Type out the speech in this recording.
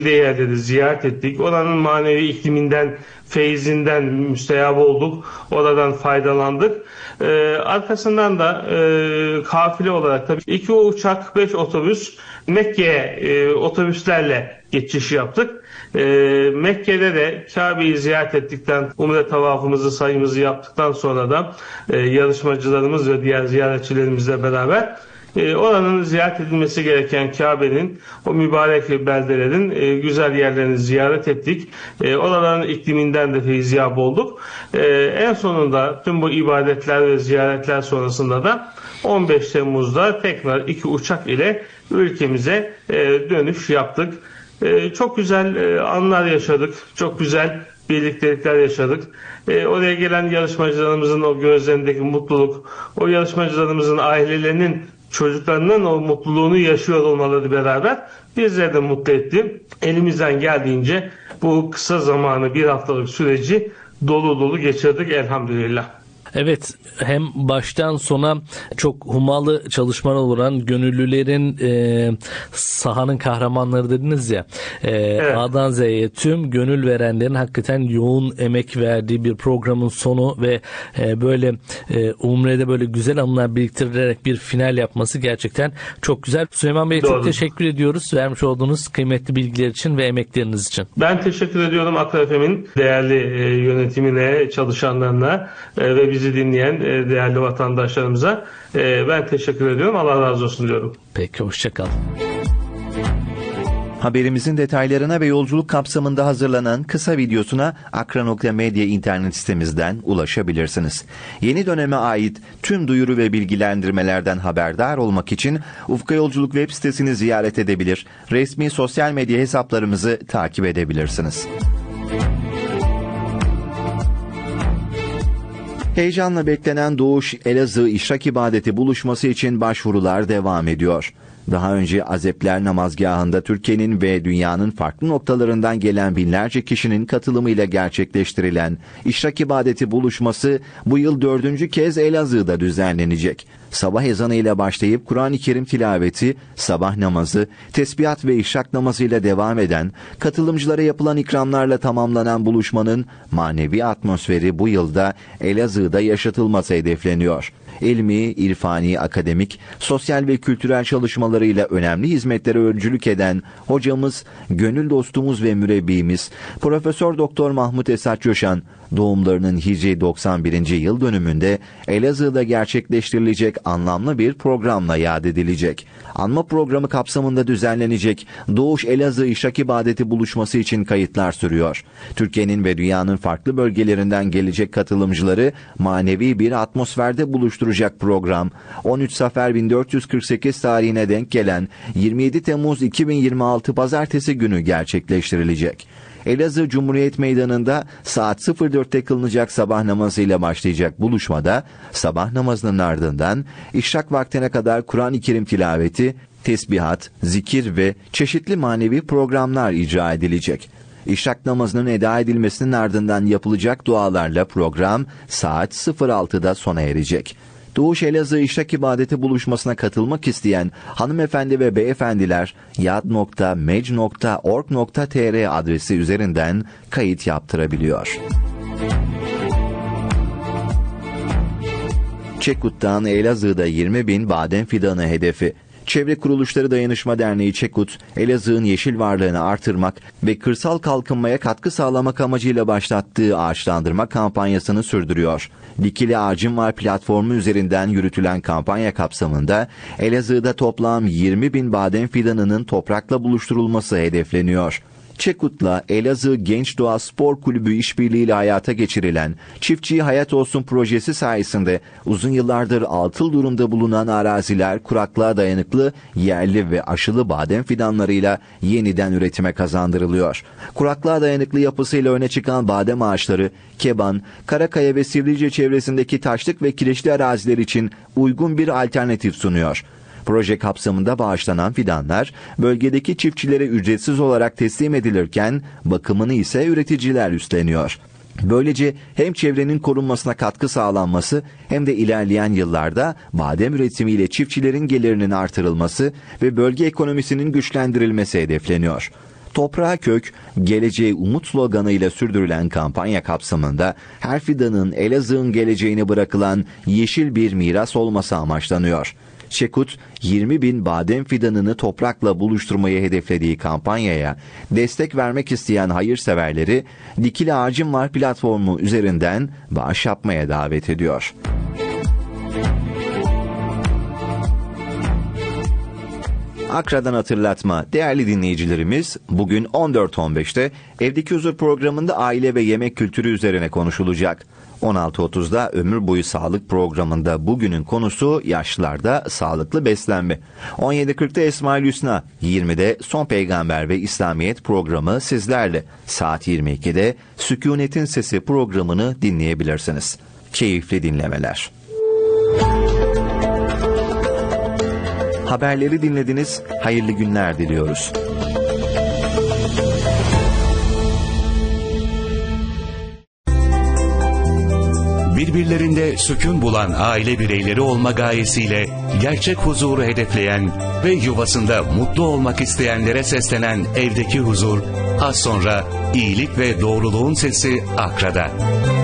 yerleri ziyaret ettik. Oranın manevi ikliminden, feyzinden müstehap olduk. Oradan faydalandık. Arkasından da kafile olarak tabii 2 uçak, 5 otobüs Mekke'ye otobüslerle geçiş yaptık. Mekke'de de Kabe'yi ziyaret ettikten, umre tavafımızı, sayımızı yaptıktan sonra da yarışmacılarımız ve diğer ziyaretçilerimizle beraber oranın ziyaret edilmesi gereken Kabe'nin, o mübarek beldelerin güzel yerlerini ziyaret ettik. Oraların ikliminden de feyziyap olduk. En sonunda tüm bu ibadetler ve ziyaretler sonrasında da 15 Temmuz'da tekrar 2 uçak ile ülkemize dönüş yaptık. Çok güzel anlar yaşadık. Çok güzel birliktelikler yaşadık. Oraya gelen yarışmacılarımızın o gözlerindeki mutluluk, o yarışmacılarımızın ailelerinin çocuklarının o mutluluğunu yaşıyor olmaları beraber bizleri de mutlu etti. Elimizden geldiğince bu kısa zamanı, bir haftalık süreci dolu dolu geçirdik elhamdülillah. Evet, hem baştan sona çok hummalı çalışmalar olan gönüllülerin sahanın kahramanları dediniz ya. Evet. A'dan Z'ye tüm gönül verenlerin hakikaten yoğun emek verdiği bir programın sonu ve böyle Umre'de böyle güzel anılar biriktirilerek bir final yapması gerçekten çok güzel. Süleyman Bey, çok teşekkür ediyoruz vermiş olduğunuz kıymetli bilgiler için ve emekleriniz için. Ben teşekkür ediyorum Akra FM'in değerli yönetimine, çalışanlarına ve bizi dinleyen değerli vatandaşlarımıza ben teşekkür ediyorum. Allah razı olsun diyorum. Peki, hoşçakalın. Haberimizin detaylarına ve yolculuk kapsamında hazırlanan kısa videosuna akra.medya internet sitemizden ulaşabilirsiniz. Yeni döneme ait tüm duyuru ve bilgilendirmelerden haberdar olmak için Ufka Yolculuk web sitesini ziyaret edebilir, resmi sosyal medya hesaplarımızı takip edebilirsiniz. Heyecanla beklenen Doğuş Elazığ İşrak İbadeti buluşması için başvurular devam ediyor. Daha önce Azepler Namazgahı'nda Türkiye'nin ve dünyanın farklı noktalarından gelen binlerce kişinin katılımıyla gerçekleştirilen İşrak İbadeti buluşması bu yıl 4. kez Elazığ'da düzenlenecek. Sabah ezanı ile başlayıp Kur'an-ı Kerim tilaveti, sabah namazı, tesbihat ve işrak namazıyla devam eden, katılımcılara yapılan ikramlarla tamamlanan buluşmanın manevi atmosferi bu yılda Elazığ'da yaşatılması hedefleniyor. İlmi, irfani, akademik, sosyal ve kültürel çalışmalarıyla önemli hizmetlere öncülük eden hocamız, gönül dostumuz ve mürebbimiz Profesör Doktor Mahmut Esat Coşan, doğumlarının Hicri 91. yıl dönümünde Elazığ'da gerçekleştirilecek anlamlı bir programla yad edilecek. Anma programı kapsamında düzenlenecek Doğuş Elazığ İşrak İbadeti buluşması için kayıtlar sürüyor. Türkiye'nin ve dünyanın farklı bölgelerinden gelecek katılımcıları manevi bir atmosferde buluşturacak program, 13 Safer 1448 tarihine denk gelen 27 Temmuz 2026 Pazartesi günü gerçekleştirilecek. Elazığ Cumhuriyet Meydanı'nda saat 04'te kılınacak sabah namazıyla başlayacak buluşmada sabah namazının ardından işrak vaktine kadar Kur'an-ı Kerim tilaveti, tesbihat, zikir ve çeşitli manevi programlar icra edilecek. İşrak namazının eda edilmesinin ardından yapılacak dualarla program saat 06'da sona erecek. Doğuş Elazığ İşrak İbadeti buluşmasına katılmak isteyen hanımefendi ve beyefendiler yad.mec.org.tr adresi üzerinden kayıt yaptırabiliyor. Çekut'tan Elazığ'da 20.000 badem fidanı hedefi. Çevre Kuruluşları Dayanışma Derneği Çekut, Elazığ'ın yeşil varlığını artırmak ve kırsal kalkınmaya katkı sağlamak amacıyla başlattığı ağaçlandırma kampanyasını sürdürüyor. Dikili Ağacım Var platformu üzerinden yürütülen kampanya kapsamında Elazığ'da toplam 20.000 badem fidanının toprakla buluşturulması hedefleniyor. Çekut'la Elazığ Genç Doğa Spor Kulübü işbirliğiyle hayata geçirilen Çiftçiye Hayat Olsun projesi sayesinde uzun yıllardır atıl durumda bulunan araziler kuraklığa dayanıklı yerli ve aşılı badem fidanlarıyla yeniden üretime kazandırılıyor. Kuraklığa dayanıklı yapısıyla öne çıkan badem ağaçları Keban, Karakaya ve Sivrice çevresindeki taşlık ve kireçli araziler için uygun bir alternatif sunuyor. Proje kapsamında bağışlanan fidanlar bölgedeki çiftçilere ücretsiz olarak teslim edilirken bakımını ise üreticiler üstleniyor. Böylece hem çevrenin korunmasına katkı sağlanması hem de ilerleyen yıllarda badem üretimiyle çiftçilerin gelirinin artırılması ve bölge ekonomisinin güçlendirilmesi hedefleniyor. Toprağa kök, geleceğe umut sloganıyla sürdürülen kampanya kapsamında her fidanın Elazığ'ın geleceğine bırakılan yeşil bir miras olması amaçlanıyor. Çekut, 20 bin badem fidanını toprakla buluşturmayı hedeflediği kampanyaya destek vermek isteyen hayırseverleri Dikili Ağacım Var platformu üzerinden bağış yapmaya davet ediyor. Akra'dan hatırlatma değerli dinleyicilerimiz, bugün 14.15'te Evdeki Huzur programında aile ve yemek kültürü üzerine konuşulacak. 16.30'da Ömür Boyu Sağlık programında bugünün konusu yaşlılarda sağlıklı beslenme. 17.40'da Esmaül Hüsna, 20'de Son Peygamber ve İslamiyet programı sizlerle. Saat 22'de Sükunetin Sesi programını dinleyebilirsiniz. Keyifli dinlemeler. Haberleri dinlediniz. Hayırlı günler diliyoruz. Birbirlerinde sükun bulan aile bireyleri olma gayesiyle gerçek huzuru hedefleyen ve yuvasında mutlu olmak isteyenlere seslenen Evdeki Huzur, az sonra iyilik ve doğruluğun sesi Akra'da.